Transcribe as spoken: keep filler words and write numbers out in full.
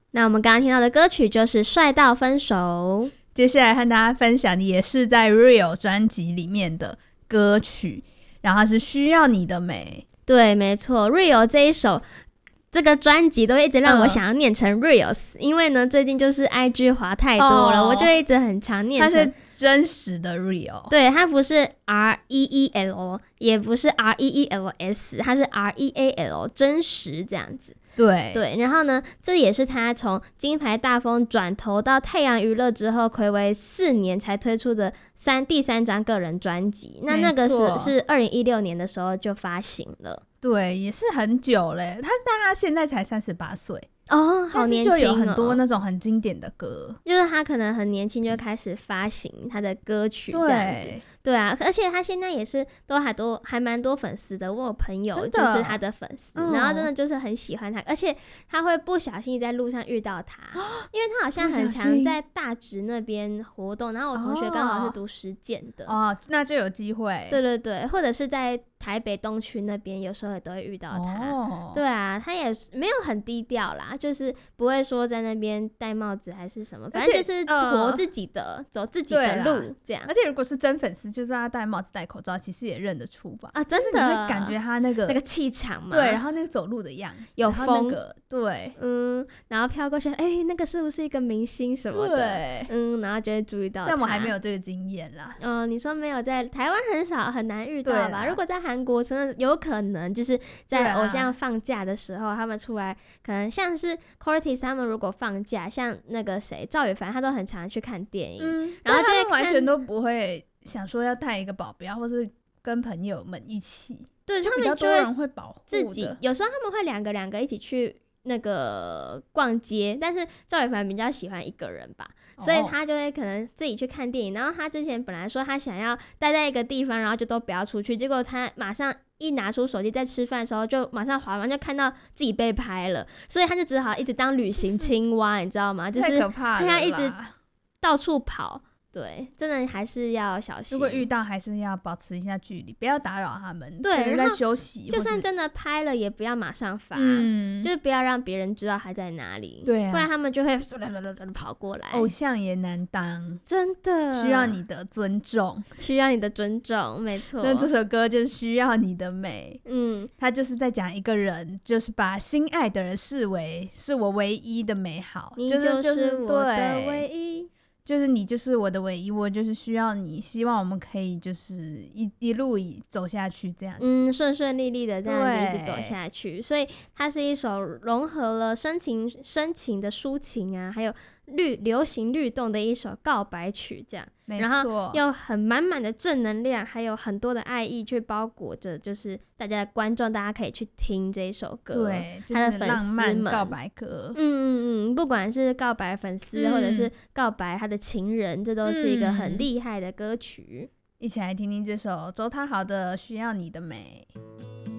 那我们刚刚听到的歌曲就是帅到分手。 接下来和大家分享的也是在 Real 专辑里面的歌曲，然后是需要你的美。 对，没错， Real 这一首这个专辑都一直让我想要念成 Reels、嗯、因为呢最近就是 I G 滑太多了、哦、我就一直很常念成， 它是真实的 Real， 对，它不是 R E E L 也不是 R E E L S， 它是 R E A L 真实这样子。 对对，然后呢这也是他从金牌大风转投到太阳娱乐之后睽违四年才推出的三第三张个人专辑，那那个是是二零一六年的时候就发行了。 对，也是很久嘞，他大概现在才三十八岁哦，好年轻哦， 但是就有很多那种很经典的歌， 就是他可能很年轻就开始发行他的歌曲这样子。对对啊，而且他现在也是都还多还蛮多粉丝的，我有朋友就是他的粉丝、嗯、然后真的就是很喜欢他，而且他会不小心在路上遇到他，因为他好像很常在大直那边活动，然后我同学刚好是读实践的哦，那就有机会。 对对对，或者是在台北东区那边有时候也都会遇到他、哦、对啊，他也没有很低调啦，就是不会说在那边戴帽子还是什么，反正就是活自己的、呃、走自己的路这样。 而且如果是真粉丝，就是他戴帽子戴口罩其实也认得出吧。 啊，真的、 就是、你会感觉他那个那个气场嘛， 对，然后那个走路的样子有风、那个、对， 嗯，然后飘过去，哎、欸，那个是不是一个明星什么的， 对， 嗯，然后就会注意到他。 但我还没有这个经验啦。 嗯、呃，你说没有，在台湾很少很难遇到吧？如果在韩国真的有可能，就是在偶像放假的时候他们出来，可能像是 Cortez 他们如果放假，像那个谁赵宇凡他都很常去看电影、嗯、然后就会看， 完全都不会想说要带一个保镖或是跟朋友们一起， 对， 就他们就比较多人会保护自己，有时候他们会两个两个一起去那个逛街，但是赵宇凡比较喜欢一个人吧，所以他就会可能自己去看电影。然后他之前本来说他想要待在一个地方，然后就都不要出去，结果他马上一拿出手机在吃饭的时候就马上滑完，就看到自己被拍了，所以他就只好一直当旅行青蛙，你知道吗？就是太可怕了， 他一直到处跑。对，真的还是要小心。 如果遇到，还是要保持一下距离，不要打扰他们。 对， 在休息， 就算真的拍了，也不要马上发，嗯，就是不要让别人知道他在哪里。 对啊， 不然他们就会跑过来。 偶像也难当， 真的需要你的尊重， 需要你的尊重，没错。 那这首歌就是需要你的美，嗯，他就是在讲一个人，就是把心爱的人视为是我唯一的美好， 你就是我的唯一。 就是你就是我的唯一，我就是需要你，希望我们可以就是一一路走下去这样子， 嗯，顺顺利利的这样子一直走下去。所以它是一首融合了深情深情的抒情啊，还有律流行律动的一首告白曲这样，然后又很满满的正能量，还有很多的爱意去包裹着，就是大家的观众大家可以去听这一首歌， 对， 他的粉丝们、 就是、浪漫告白歌， 嗯嗯嗯，不管是告白粉丝、嗯、或者是告白他的情人，这都是一个很厉害的歌曲、 嗯、一起来听听这首周汤豪的需要你的美。